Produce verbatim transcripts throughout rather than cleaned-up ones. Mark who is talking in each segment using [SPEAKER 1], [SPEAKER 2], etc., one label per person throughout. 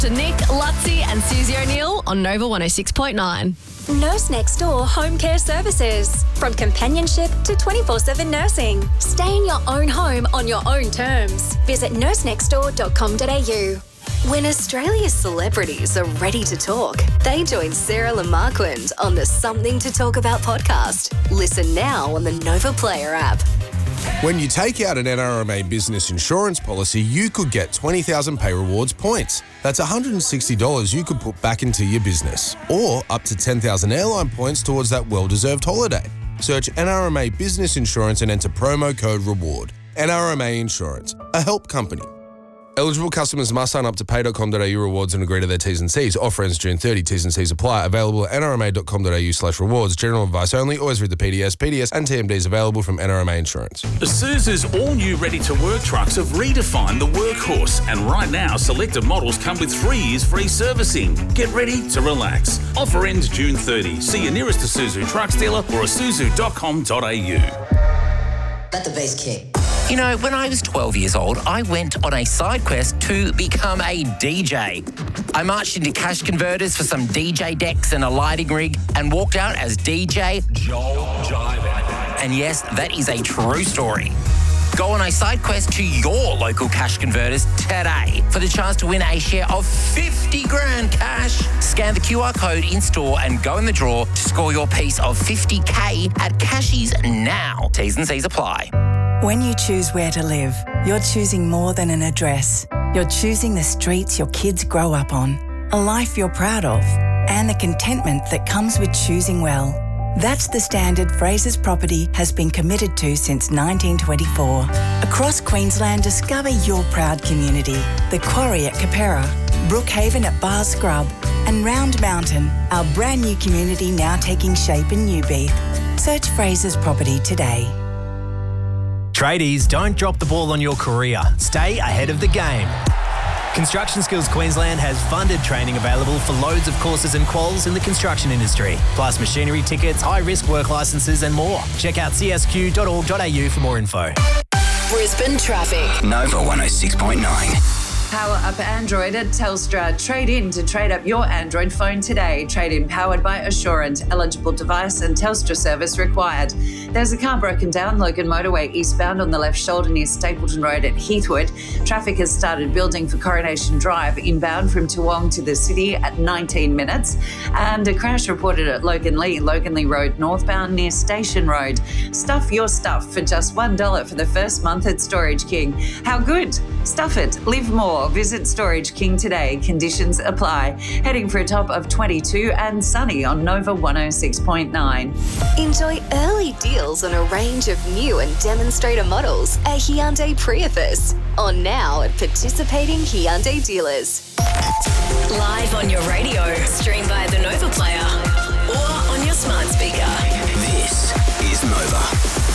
[SPEAKER 1] To Nick, Lutzi and Susie O'Neill on Nova one oh six point nine.
[SPEAKER 2] Nurse Next Door Home Care Services. From companionship to twenty-four seven nursing. Stay in your own home on your own terms. Visit nurse next door dot com dot a u. When Australia's celebrities are ready to talk, they join Sarah Lamarquand on the Something to Talk About podcast. Listen now on the Nova Player app.
[SPEAKER 3] When you take out an N R M A business insurance policy, you could get twenty thousand Pay Rewards points. That's one hundred sixty dollars you could put back into your business. Or up to ten thousand airline points towards that well-deserved holiday. Search N R M A Business Insurance and enter promo code REWARD. N R M A Insurance, a help company. Eligible customers must sign up to pay dot com dot a u rewards and agree to their T's and C's. Offer ends June thirtieth. T's and C's apply. Available at n r m a dot com dot a u slash rewards. General advice only. Always read the P D S. P D S and T M Ds available from N R M A Insurance.
[SPEAKER 4] Isuzu's all-new ready-to-work trucks have redefined the workhorse. And right now, selected models come with three years free servicing. Get ready to relax. Offer ends June thirtieth. See your nearest Isuzu trucks dealer or isuzu dot com dot a u.
[SPEAKER 5] Let the bass kick.
[SPEAKER 6] You know, when I was twelve years old, I went on a side quest to become a D J. I marched into cash converters for some D J decks and a lighting rig and walked out as D J Joel Jiven. And yes, that is a true story. Go on a side quest to your local cash converters today for the chance to win a share of fifty grand cash. Scan the Q R code in store and go in the draw to score your piece of fifty K at Cashies now. T's and C's apply.
[SPEAKER 7] When you choose where to live, you're choosing more than an address. You're choosing the streets your kids grow up on, a life you're proud of, and the contentment that comes with choosing well. That's the standard Fraser's Property has been committed to since nineteen twenty-four. Across Queensland, discover your proud community. The Quarry at Capera, Brookhaven at Bar Scrub, and Round Mountain, our brand new community now taking shape in Newbeath. Search Fraser's Property today.
[SPEAKER 8] Tradies, don't drop the ball on your career. Stay ahead of the game. Construction Skills Queensland has funded training available for loads of courses and quals in the construction industry, plus machinery tickets, high-risk work licences and more. Check out c s q dot org dot a u for more info.
[SPEAKER 1] Brisbane traffic.
[SPEAKER 5] Nova one oh six point nine.
[SPEAKER 9] Power up Android at Telstra. Trade in to trade up your Android phone today. Trade in powered by Assurant. Eligible device and Telstra service required. There's a car broken down Logan Motorway eastbound on the left shoulder near Stapleton Road at Heathwood. Traffic has started building for Coronation Drive inbound from Toowong to the city at nineteen minutes. And a crash reported at Logan Lee, Logan Lee Road northbound near Station Road. Stuff your stuff for just one dollar for the first month at Storage King. How good? Stuff it. Live more. Visit Storage King today. Conditions apply. Heading for a top of twenty-two and sunny on Nova one oh six point nine.
[SPEAKER 2] Enjoy early deals on a range of new and demonstrator models at Hyundai Prius. On now at participating Hyundai dealers.
[SPEAKER 1] Live on your radio. Stream via the Nova Player or on your smart speaker.
[SPEAKER 5] This is Nova.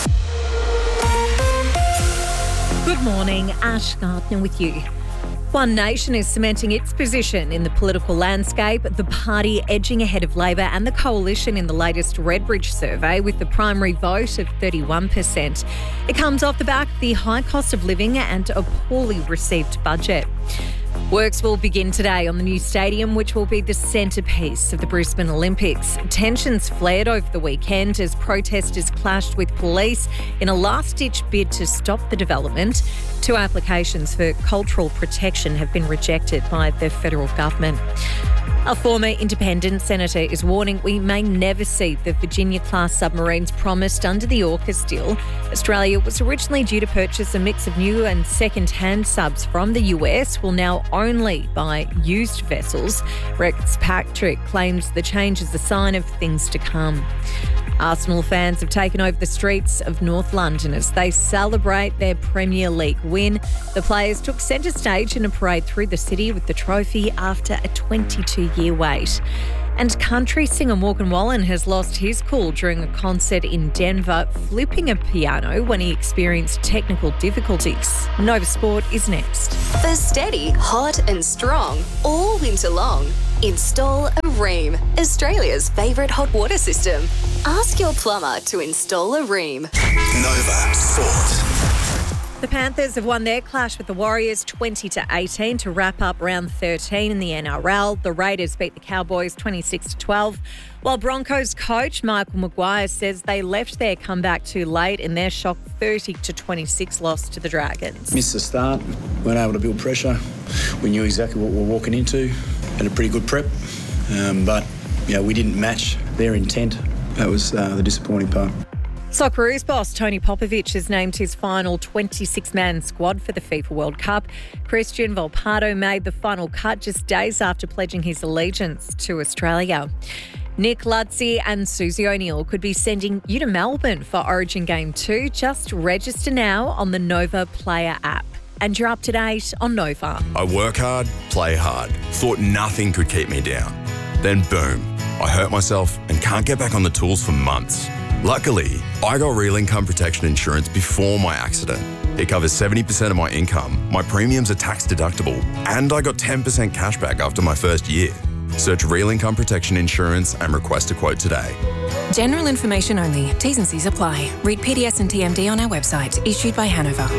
[SPEAKER 10] Good morning, Ash Gardner with you. One Nation is cementing its position in the political landscape, the party edging ahead of Labor and the Coalition in the latest Redbridge survey with the primary vote of thirty-one percent. It comes off the back of the high cost of living and a poorly received budget. Works will begin today on the new stadium, which will be the centrepiece of the Brisbane Olympics. Tensions flared over the weekend as protesters clashed with police in a last-ditch bid to stop the development. Two applications for cultural protection have been rejected by the federal government. A former independent senator is warning we may never see the Virginia-class submarines promised under the AUKUS deal. Australia was originally due to purchase a mix of new and second-hand subs from the U S, will now only buy used vessels. Rex Patrick claims the change is a sign of things to come. Arsenal fans have taken over the streets of North London as they celebrate their Premier League win. The players took centre stage in a parade through the city with the trophy after a twenty-two-year wait. And country singer Morgan Wallen has lost his cool during a concert in Denver, flipping a piano when he experienced technical difficulties. Nova Sport is next.
[SPEAKER 2] For steady, hot and strong, all winter long, install a Rheem, Australia's favourite hot water system. Ask your plumber to install a Rheem.
[SPEAKER 5] Nova Sport.
[SPEAKER 10] The Panthers have won their clash with the Warriors twenty to eighteen to wrap up round thirteen in the N R L. The Raiders beat the Cowboys twenty-six to twelve, while Broncos coach Michael Maguire says they left their comeback too late in their shock thirty to twenty-six loss to the Dragons.
[SPEAKER 11] Missed the start, weren't able to build pressure. We knew exactly what we were walking into, had a pretty good prep, um, but you know, we didn't match their intent. That was uh, the disappointing part.
[SPEAKER 10] Socceroos boss Tony Popovic has named his final twenty-six man squad for the FIFA World Cup. Christian Volpato made the final cut just days after pledging his allegiance to Australia. Nick Lutzy and Susie O'Neill could be sending you to Melbourne for Origin Game two. Just register now on the Nova Player app. And you're up to date on Nova.
[SPEAKER 12] I work hard, play hard. Thought nothing could keep me down. Then boom, I hurt myself and can't get back on the tools for months. Luckily, I got Real Income Protection Insurance before my accident. It covers seventy percent of my income, my premiums are tax deductible, and I got ten percent cash back after my first year. Search Real Income Protection Insurance and request a quote today.
[SPEAKER 13] General information only. T's and C's apply. Read P D S and T M D on our website. Issued by Hanover.